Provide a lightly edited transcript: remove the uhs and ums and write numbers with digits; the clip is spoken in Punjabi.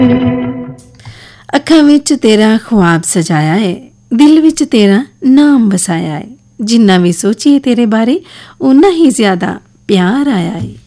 ਅੱਖਾਂ ਵਿੱਚ ਤੇਰਾ ख्वाब ਸਜਾਇਆ ਏ, ਦਿਲ ਵਿੱਚ ਤੇਰਾ ਨਾਮ ਵਸਾਇਆ ਏ, ਜਿੰਨਾ ਵੀ ਸੋਚੀਏ ਤੇਰੇ ਬਾਰੇ ਓਨਾ ਹੀ ਜ਼ਿਆਦਾ ਪਿਆਰ ਆਇਆ ਏ।